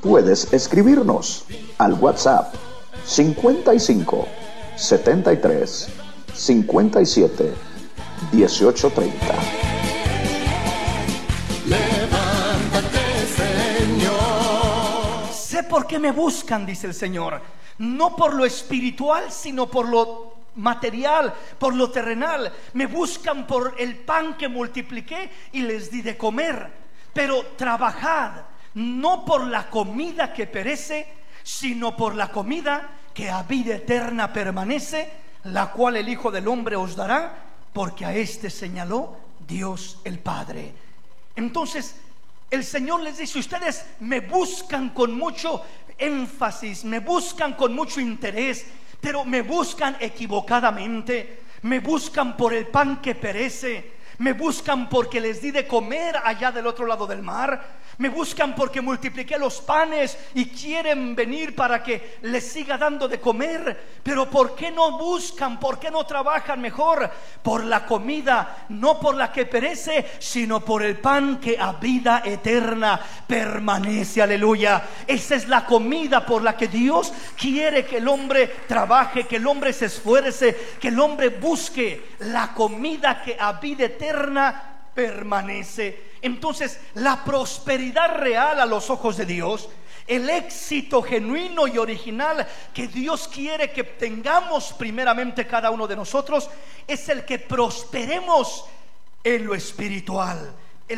Puedes escribirnos al WhatsApp 55 73 57 1830. Levántate, Señor. Sé por qué me buscan, dice el Señor, no por lo espiritual, sino por lo material, por lo terrenal. Me buscan por el pan que multipliqué y les di de comer. Pero trabajad no por la comida que perece, sino por la comida que a vida eterna permanece, la cual el Hijo del Hombre os dará, porque a este señaló Dios el Padre. Entonces el Señor les dice: ustedes me buscan con mucho énfasis, me buscan con mucho interés, pero me buscan equivocadamente. Me buscan por el pan que perece, me buscan porque les di de comer allá del otro lado del mar, me buscan porque multipliqué los panes y quieren venir para que les siga dando de comer. Pero ¿por qué no buscan? ¿Por qué no trabajan mejor? Por la comida, no por la que perece, sino por el pan que a vida eterna permanece. Aleluya. Esa es la comida por la que Dios quiere que el hombre trabaje, que el hombre se esfuerce, que el hombre busque la comida que a vida eterna permanece. Entonces, la prosperidad real a los ojos de Dios, el éxito genuino y original que Dios quiere que tengamos primeramente cada uno de nosotros, es el que prosperemos en lo espiritual.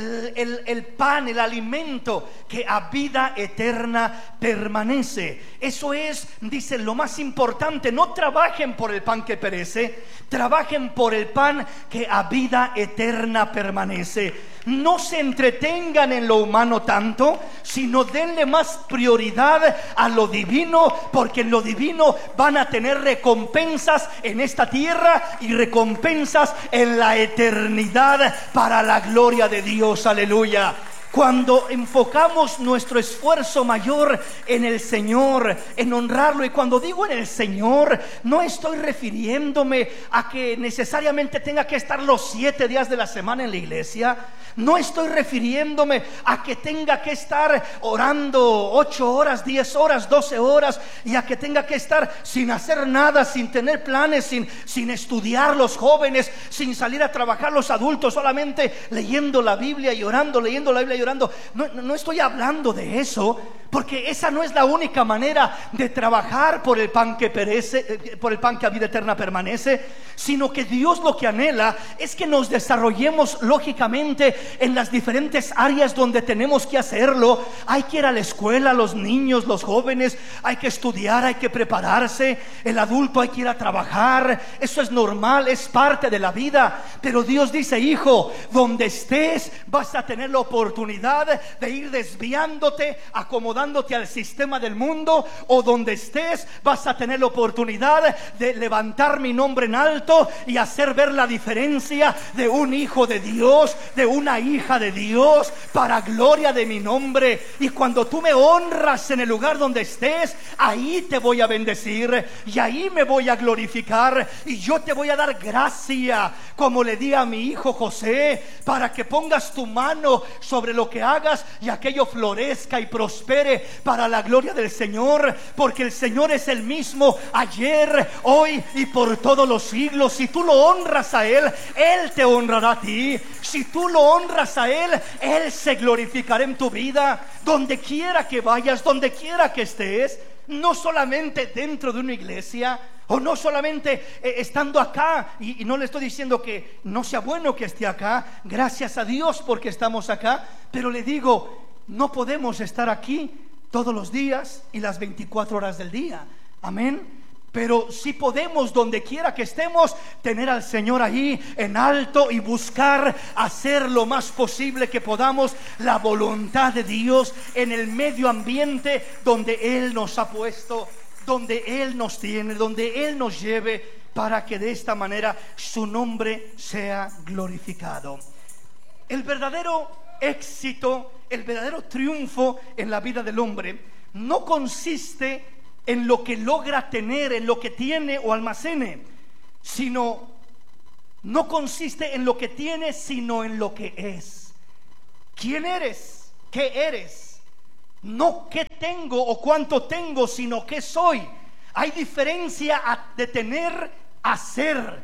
El pan, el alimento que a vida eterna permanece. Eso es, dice, lo más importante. No trabajen por el pan que perece, trabajen por el pan que a vida eterna permanece. No se entretengan en lo humano tanto, sino denle más prioridad a lo divino, porque en lo divino van a tener recompensas en esta tierra y recompensas en la eternidad para la gloria de Dios. Aleluya. Cuando enfocamos nuestro esfuerzo mayor en el Señor, en honrarlo, y cuando digo en el Señor, no estoy refiriéndome a que necesariamente tenga que estar los 7 días de la semana en la iglesia. No estoy refiriéndome a que tenga que estar orando 8 horas, 10 horas, 12 horas, y a que tenga que estar sin hacer nada, sin tener planes, sin estudiar los jóvenes, sin salir a trabajar los adultos, solamente leyendo la Biblia y orando, leyendo la Biblia y orando. No estoy hablando de eso, porque esa no es la única manera de trabajar por el pan que perece, por el pan que a vida eterna permanece, sino que Dios lo que anhela es que nos desarrollemos lógicamente en las diferentes áreas donde tenemos que hacerlo. Hay que ir a la escuela, los niños, los jóvenes, hay que estudiar, hay que prepararse, el adulto hay que ir a trabajar. Eso es normal, es parte de la vida. Pero Dios dice: hijo, donde estés vas a tener la oportunidad de ir desviándote, acomodándote al sistema del mundo, o donde estés vas a tener la oportunidad de levantar mi nombre en alto y hacer ver la diferencia de un hijo de Dios, de una hija de Dios, para gloria de mi nombre. Y cuando tú me honras en el lugar donde estés, ahí te voy a bendecir y ahí me voy a glorificar, y yo te voy a dar gracia, como le di a mi hijo José, para que pongas tu mano sobre lo que hagas y aquello florezca y prospere para la gloria del Señor, porque el Señor es el mismo ayer, hoy y por todos los siglos. Si tú lo honras a Él, Él te honrará a ti. Si tú lo honras a Él, Él se glorificará en tu vida, donde quiera que vayas, donde quiera que estés. No solamente dentro de una iglesia, o no solamente estando acá, y no le estoy diciendo que no sea bueno que esté acá, gracias a Dios porque estamos acá, pero le digo, no podemos estar aquí todos los días y las 24 horas del día. Amén. Pero sí podemos, donde quiera que estemos, tener al Señor ahí en alto y buscar hacer lo más posible que podamos la voluntad de Dios en el medio ambiente donde Él nos ha puesto, donde Él nos tiene, donde Él nos lleve, para que de esta manera su nombre sea glorificado. El verdadero éxito, el verdadero triunfo en la vida del hombre no consiste en lo que logra tener, en lo que tiene o almacene, sino no consiste en lo que tiene, sino en lo que es. ¿Quién eres? ¿Qué eres? No qué tengo o cuánto tengo, sino qué soy. Hay diferencia de tener a ser.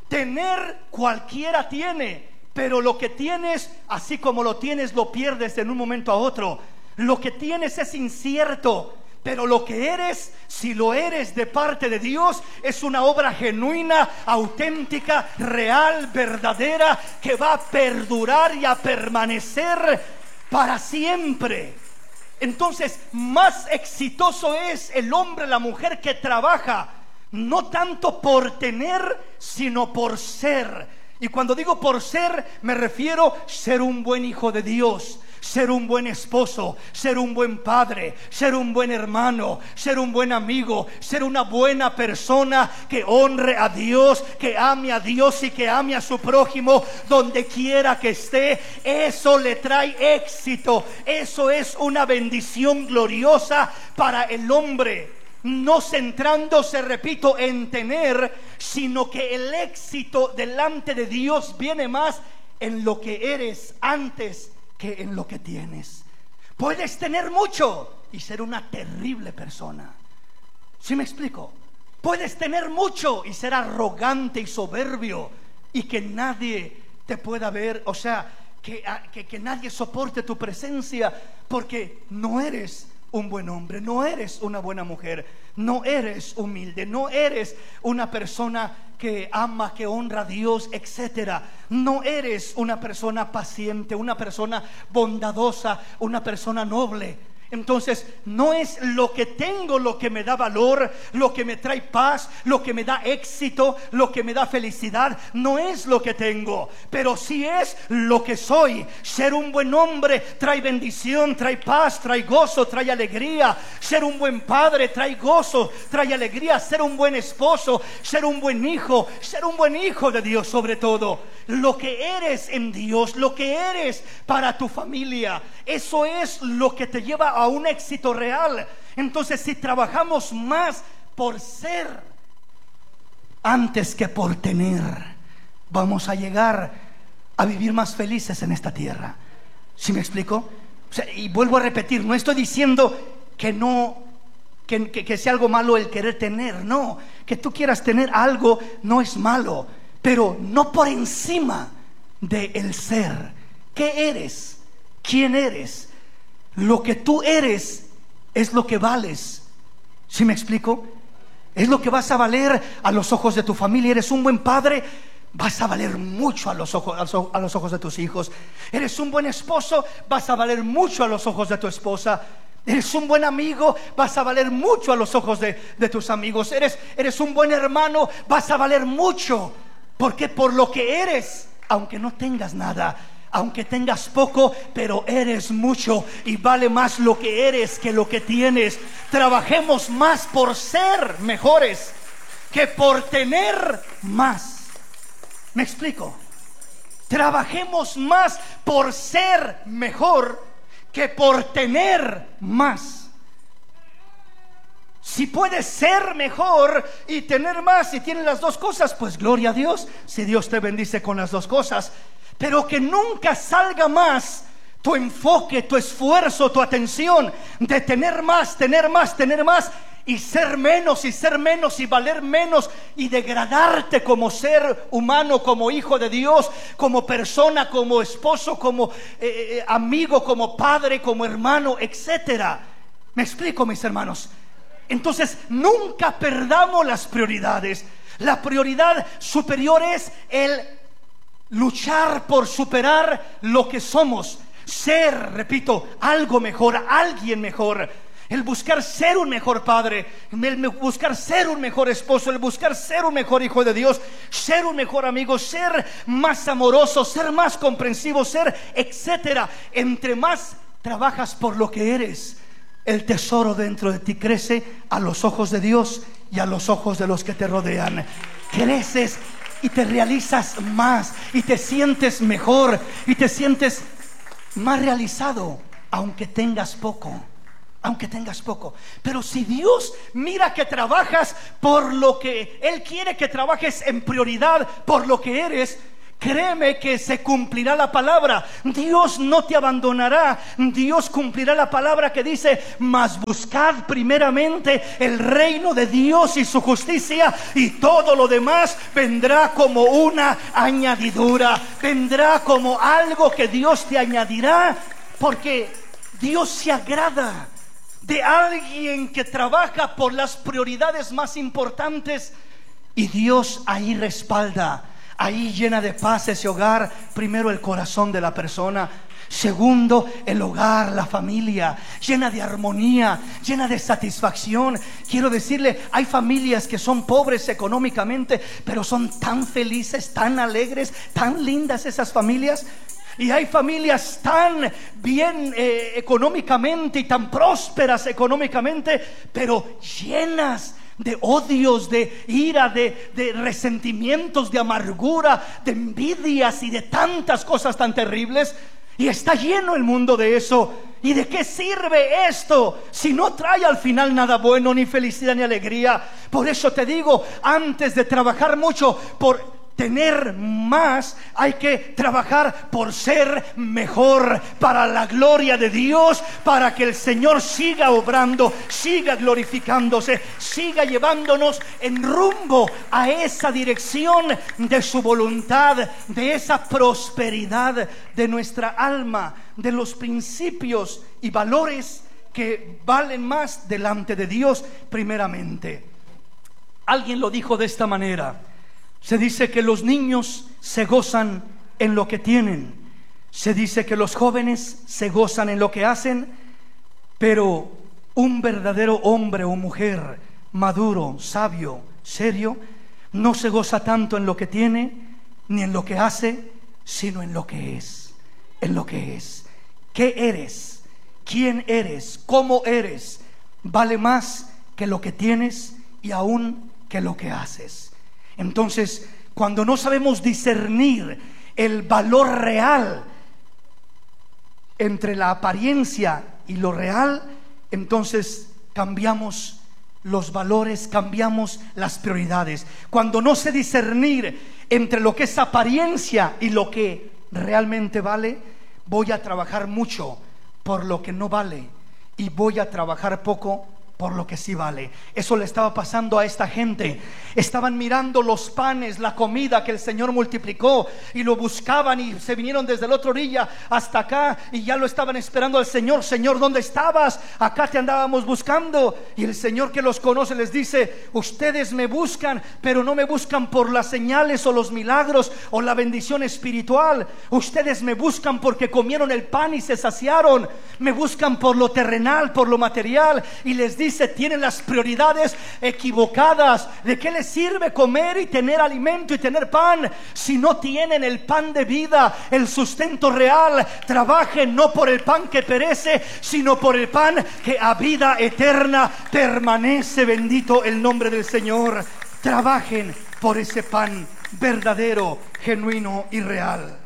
Tener cualquiera tiene, pero lo que tienes, así como lo tienes, lo pierdes en un momento a otro. Lo que tienes es incierto, pero lo que eres, si lo eres de parte de Dios, es una obra genuina, auténtica, real, verdadera, que va a perdurar y a permanecer para siempre. Entonces, más exitoso es el hombre, la mujer que trabaja, no tanto por tener, sino por ser. Y cuando digo por ser, me refiero a ser un buen hijo de Dios, ser un buen esposo, ser un buen padre, ser un buen hermano, ser un buen amigo, ser una buena persona que honre a Dios, que ame a Dios y que ame a su prójimo donde quiera que esté. Eso le trae éxito. Eso es una bendición gloriosa para el hombre. No centrándose, repito, en tener, sino que el éxito delante de Dios viene más en lo que eres antes que en lo que tienes. Puedes tener mucho y ser una terrible persona. ¿Sí me explico? Puedes tener mucho y ser arrogante y soberbio y que nadie te pueda ver, o sea, que nadie soporte tu presencia, porque no eres un buen hombre, no eres una buena mujer, no eres humilde, no eres una persona que ama, que honra a Dios, etcétera. No eres una persona paciente, una persona bondadosa, una persona noble. Entonces, no es lo que tengo lo que me da valor, lo que me trae paz, lo que me da éxito, lo que me da felicidad. No es lo que tengo, pero sí es lo que soy. Ser un buen hombre trae bendición, trae paz, trae gozo, trae alegría. Ser un buen padre trae gozo, trae alegría. Ser un buen esposo, ser un buen hijo de Dios sobre todo. Lo que eres en Dios, lo que eres para tu familia, eso es lo que te lleva a un éxito real. Entonces, si trabajamos más por ser antes que por tener, vamos a llegar a vivir más felices en esta tierra. ¿Sí me explico? O sea, y vuelvo a repetir, no estoy diciendo que no, que sea algo malo el querer tener. No, que tú quieras tener algo no es malo, pero no por encima de el ser. ¿Qué eres? ¿Quién eres? Lo que tú eres es lo que vales. ¿Sí me explico? Es lo que vas a valer a los ojos de tu familia. Eres un buen padre, vas a valer mucho a los ojos de tus hijos. Eres un buen esposo, vas a valer mucho a los ojos de tu esposa. Eres un buen amigo, vas a valer mucho a los ojos de tus amigos. Eres un buen hermano, vas a valer mucho. Porque por lo que eres, aunque no tengas nada, aunque tengas poco, pero eres mucho, y vale más lo que eres que lo que tienes. Trabajemos más por ser mejores que por tener más. ¿Me explico? Trabajemos más por ser mejor que por tener más. Si puedes ser mejor y tener más, y tienes las dos cosas, pues gloria a Dios, si Dios te bendice con las dos cosas. Pero que nunca salga más tu enfoque, tu esfuerzo, tu atención de tener más, y ser menos y valer menos, y degradarte como ser humano, como hijo de Dios, como persona, como esposo, como amigo, como padre, como hermano, etcétera. ¿Me explico, mis hermanos? Entonces, nunca perdamos las prioridades. La prioridad superior es el luchar por superar lo que somos, ser, repito, algo mejor, alguien mejor. El buscar ser un mejor padre, el buscar ser un mejor esposo, el buscar ser un mejor hijo de Dios, ser un mejor amigo, ser más amoroso, ser más comprensivo, ser etcétera. Entre más trabajas por lo que eres, el tesoro dentro de ti crece a los ojos de Dios y a los ojos de los que te rodean. Creces y te realizas más, y te sientes mejor, y te sientes más realizado, aunque tengas poco. Pero si Dios mira que trabajas por lo que Él quiere, que trabajes en prioridad por lo que eres, créeme que se cumplirá la palabra. Dios no te abandonará. Dios cumplirá la palabra que dice: mas buscad primeramente el reino de Dios y su justicia, y todo lo demás vendrá como una añadidura. Vendrá como algo que Dios te añadirá, porque Dios se agrada de alguien que trabaja por las prioridades más importantes, y Dios ahí respalda, ahí llena de paz ese hogar. Primero, el corazón de la persona. Segundo, el hogar, la familia, llena de armonía, llena de satisfacción. Quiero decirle, hay familias que son pobres económicamente, pero son tan felices, tan alegres, tan lindas esas familias. Y hay familias tan bien económicamente y tan prósperas económicamente, pero llenas de odios, de ira, de resentimientos, de amargura, de envidias y de tantas cosas tan terribles. Y está lleno el mundo de eso. ¿Y de qué sirve esto si no trae al final nada bueno, ni felicidad, ni alegría? Por eso te digo, antes de trabajar mucho por tener más, hay que trabajar por ser mejor, para la gloria de Dios, para que el Señor siga obrando, siga glorificándose, siga llevándonos en rumbo a esa dirección de su voluntad, de esa prosperidad de nuestra alma, de los principios y valores que valen más delante de Dios primeramente. Alguien lo dijo de esta manera: se dice que los niños se gozan en lo que tienen, se dice que los jóvenes se gozan en lo que hacen, pero un verdadero hombre o mujer maduro, sabio, serio, no se goza tanto en lo que tiene ni en lo que hace, sino en lo que es. En lo que es. ¿Qué eres? ¿Quién eres? ¿Cómo eres? Vale más que lo que tienes y aún que lo que haces. Entonces, cuando no sabemos discernir el valor real entre la apariencia y lo real, entonces cambiamos los valores, cambiamos las prioridades. Cuando no sé discernir entre lo que es apariencia y lo que realmente vale, voy a trabajar mucho por lo que no vale y voy a trabajar poco por lo que sí vale. Eso le estaba pasando a esta gente. Estaban mirando los panes, la comida que el Señor multiplicó, y lo buscaban, y se vinieron desde la otra orilla hasta acá, y ya lo estaban esperando al Señor. Señor, ¿dónde estabas? Acá te andábamos buscando. Y el Señor, que los conoce, les dice: ustedes me buscan, pero no me buscan por las señales o los milagros o la bendición espiritual. Ustedes me buscan porque comieron el pan y se saciaron. Me buscan por lo terrenal, por lo material. Y les dice: tienen las prioridades equivocadas. ¿De qué les sirve comer y tener alimento y tener pan si no tienen el pan de vida, el sustento real? Trabajen no por el pan que perece, sino por el pan que a vida eterna permanece. Bendito el nombre del Señor. Trabajen por ese pan verdadero, genuino y real.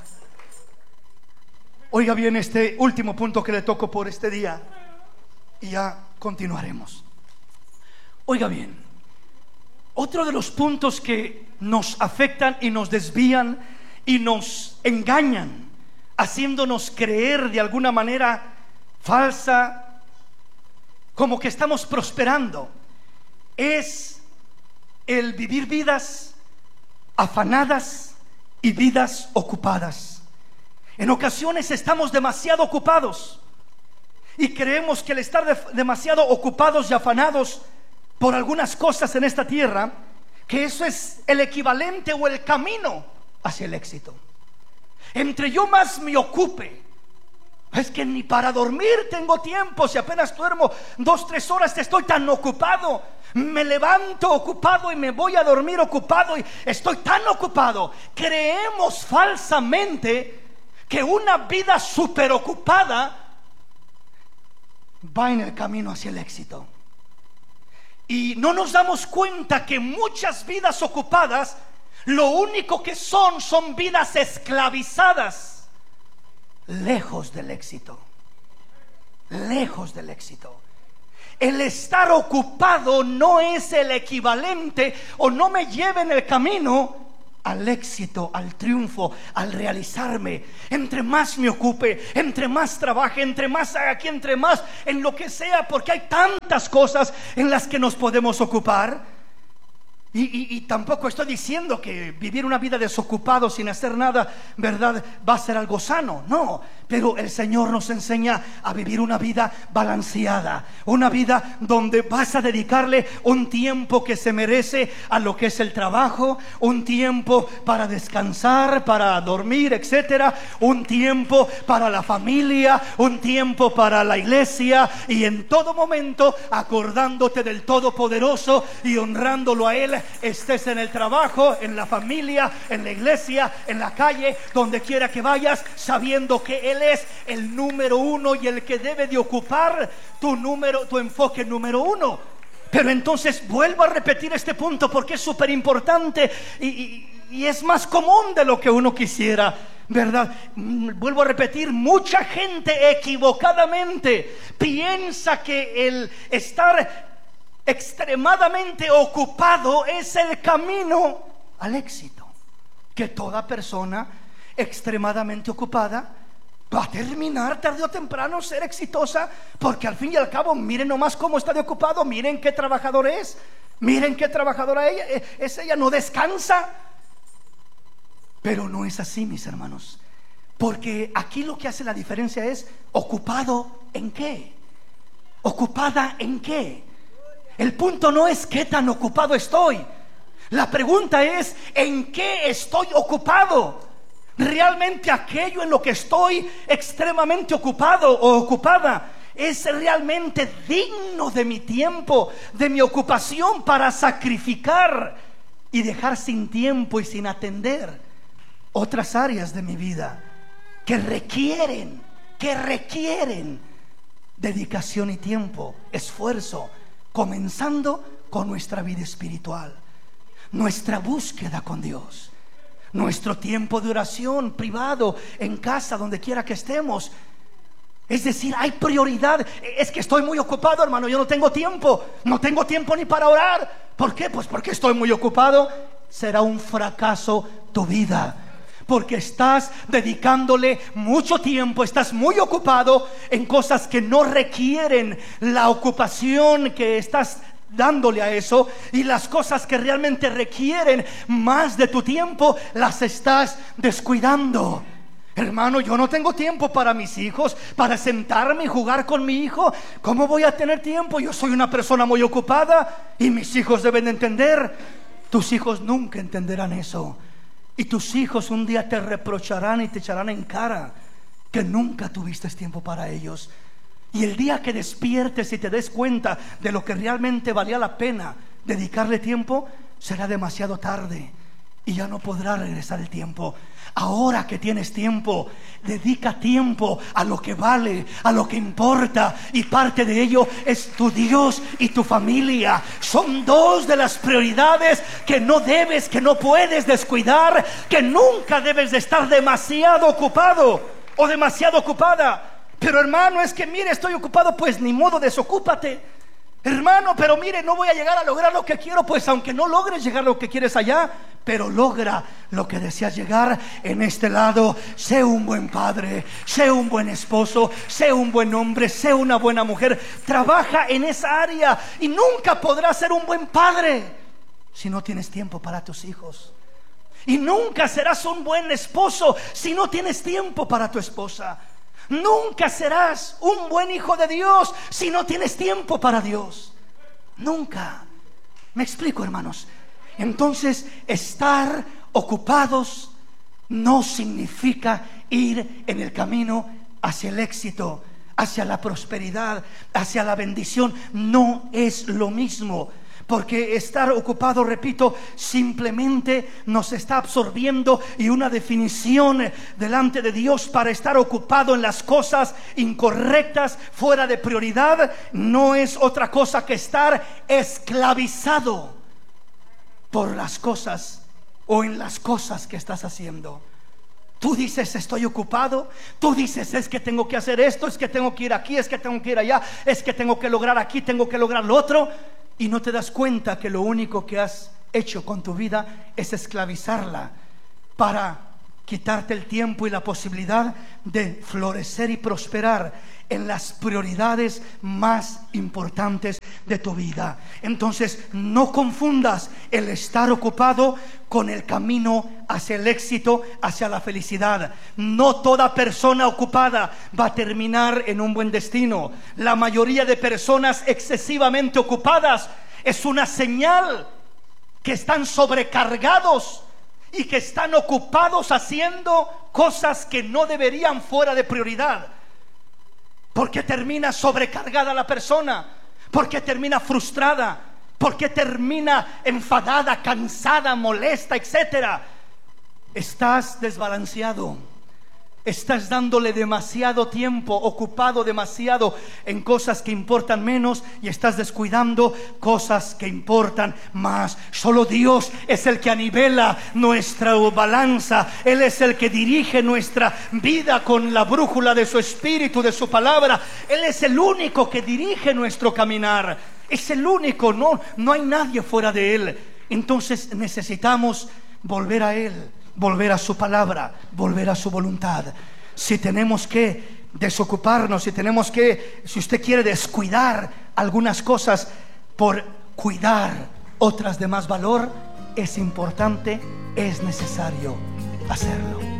Oiga bien este último punto que le toco por este día, y ya continuaremos. Oiga bien, otro de los puntos que nos afectan y nos desvían y nos engañan, haciéndonos creer de alguna manera falsa, como que estamos prosperando, es el vivir vidas afanadas y vidas ocupadas. En ocasiones estamos demasiado ocupados y creemos que el estar demasiado ocupados y afanados por algunas cosas en esta tierra, que eso es el equivalente o el camino hacia el éxito. Entre yo más me ocupe, es que ni para dormir tengo tiempo. Si apenas duermo 2-3 horas, estoy tan ocupado. Me levanto ocupado y me voy a dormir ocupado, y estoy tan ocupado. Creemos falsamente que una vida súper ocupada va en el camino hacia el éxito. Y no nos damos cuenta que muchas vidas ocupadas lo único que son vidas esclavizadas, lejos del éxito. Lejos del éxito. El estar ocupado no es el equivalente, o no me lleva en el camino al éxito, al triunfo, al realizarme. Entre más me ocupe, entre más trabaje, entre más haga aquí, entre más en lo que sea, porque hay tantas cosas en las que nos podemos ocupar. Y tampoco estoy diciendo que vivir una vida desocupado sin hacer nada, ¿verdad?, va a ser algo sano. No, pero el Señor nos enseña a vivir una vida balanceada, una vida donde vas a dedicarle un tiempo que se merece a lo que es el trabajo, un tiempo para descansar, para dormir, etcétera, un tiempo para la familia, un tiempo para la iglesia, y en todo momento acordándote del Todopoderoso y honrándolo a Él. Estés en el trabajo, en la familia, en la iglesia, en la calle, donde quiera que vayas, sabiendo que Él es el número uno y el que debe de ocupar tu enfoque número uno. Pero entonces vuelvo a repetir este punto porque es súper importante y es más común de lo que uno quisiera, ¿verdad? Vuelvo a repetir, mucha gente equivocadamente piensa que el estar extremadamente ocupado es el camino al éxito, que toda persona extremadamente ocupada va a terminar tarde o temprano ser exitosa, porque al fin y al cabo, miren nomás cómo está de ocupado, miren qué trabajador es, miren qué trabajadora ella no descansa. Pero no es así, mis hermanos, porque aquí lo que hace la diferencia es ocupado en qué, ocupada en qué. El punto no es qué tan ocupado estoy. La pregunta es ¿en qué estoy ocupado? ¿Realmente aquello en lo que estoy extremadamente ocupado o ocupada es realmente digno de mi tiempo, de mi ocupación, para sacrificar y dejar sin tiempo y sin atender otras áreas de mi vida que requieren dedicación y tiempo, esfuerzo? Comenzando con nuestra vida espiritual, nuestra búsqueda con Dios, nuestro tiempo de oración privado, en casa, donde quiera que estemos. Es decir, hay prioridad. Es que estoy muy ocupado, hermano, yo no tengo tiempo ni para orar. ¿Por qué? Pues porque estoy muy ocupado. Será un fracaso tu vida, porque estás dedicándole mucho tiempo, estás muy ocupado en cosas que no requieren la ocupación que estás dándole a eso, y las cosas que realmente requieren más de tu tiempo las estás descuidando. Hermano, yo no tengo tiempo para mis hijos, para sentarme y jugar con mi hijo. ¿Cómo voy a tener tiempo? Yo soy una persona muy ocupada y mis hijos deben de entender. Tus hijos nunca entenderán eso. Y tus hijos un día te reprocharán y te echarán en cara que nunca tuviste tiempo para ellos. Y el día que despiertes y te des cuenta de lo que realmente valía la pena dedicarle tiempo, será demasiado tarde y ya no podrá regresar el tiempo. Ahora que tienes tiempo, dedica tiempo a lo que vale, a lo que importa, y parte de ello es tu Dios y tu familia. Son dos de las prioridades que no puedes descuidar, que nunca debes de estar demasiado ocupado o demasiado ocupada. Pero hermano, es que mire, estoy ocupado. Pues ni modo, desocúpate. Hermano, pero mire, no voy a llegar a lograr lo que quiero. Pues aunque no logres llegar a lo que quieres allá, pero logra lo que deseas llegar en este lado. Sé un buen padre, sé un buen esposo, sé un buen hombre, sé una buena mujer. Trabaja en esa área y nunca podrás ser un buen padre si no tienes tiempo para tus hijos. Y nunca serás un buen esposo si no tienes tiempo para tu esposa. Nunca serás un buen hijo de Dios si no tienes tiempo para Dios. Nunca. ¿Me explico, hermanos? Entonces, estar ocupados no significa ir en el camino hacia el éxito, hacia la prosperidad, hacia la bendición. No es lo mismo. Porque estar ocupado, repito, simplemente nos está absorbiendo, y una definición delante de Dios para estar ocupado en las cosas incorrectas, fuera de prioridad, no es otra cosa que estar esclavizado por las cosas o en las cosas que estás haciendo. Tú dices estoy ocupado, tú dices es que tengo que hacer esto, es que tengo que ir aquí, es que tengo que ir allá, es que tengo que lograr aquí, tengo que lograr lo otro. Y no te das cuenta que lo único que has hecho con tu vida es esclavizarla para quitarte el tiempo y la posibilidad de florecer y prosperar en las prioridades más importantes de tu vida. Entonces, no confundas el estar ocupado con el camino hacia el éxito, hacia la felicidad. No toda persona ocupada va a terminar en un buen destino. La mayoría de personas excesivamente ocupadas es una señal que están sobrecargados y que están ocupados haciendo cosas que no deberían, fuera de prioridad. Porque termina sobrecargada la persona, porque termina frustrada, porque termina enfadada, cansada, molesta, etcétera. Estás desbalanceado. Estás dándole demasiado tiempo, ocupado demasiado en cosas que importan menos, y estás descuidando cosas que importan más. Solo Dios es el que anivela nuestra balanza. Él es el que dirige nuestra vida con la brújula de su espíritu, de su palabra. Él es el único que dirige nuestro caminar. Es el único, no hay nadie fuera de Él. Entonces necesitamos volver a Él, volver a su palabra, volver a su voluntad. Si tenemos que desocuparnos, si usted quiere descuidar algunas cosas por cuidar otras de más valor, es importante, es necesario hacerlo.